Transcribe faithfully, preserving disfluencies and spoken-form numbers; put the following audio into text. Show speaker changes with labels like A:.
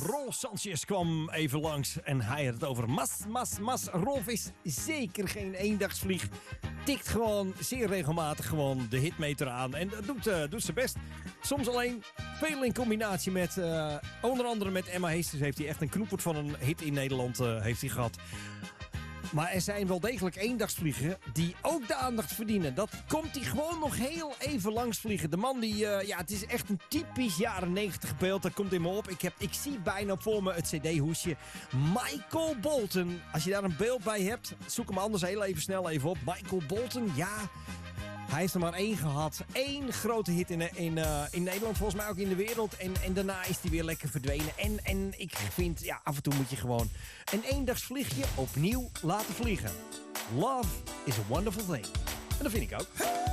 A: Rolf Sanchez kwam even langs en hij had het over mas, mas, mas. Rolf is zeker geen eendagsvlieg. Tikt gewoon zeer regelmatig gewoon de hitmeter aan en doet, uh, doet zijn best. Soms alleen, veel in combinatie met, uh, onder andere met Emma Heesters heeft hij echt een knoepert van een hit in Nederland uh, heeft hij gehad. Maar er zijn wel degelijk eendagsvliegen die ook de aandacht verdienen. Dat komt hij gewoon nog heel even langs vliegen. De man die, uh, ja, het is echt een typisch jaren negentig beeld. Dat komt in me op. Ik, heb, ik zie bijna voor me het cd-hoesje. Michael Bolton. Als je daar een beeld bij hebt, zoek hem anders heel even snel even op. Michael Bolton, ja... Hij heeft er maar één gehad. Eén grote hit in, in, uh, in Nederland, volgens mij ook in de wereld. En, en daarna is hij weer lekker verdwenen. En, en ik vind, ja, af en toe moet je gewoon een eendagsvliegje opnieuw laten vliegen. Love is a wonderful thing. En dat vind ik ook.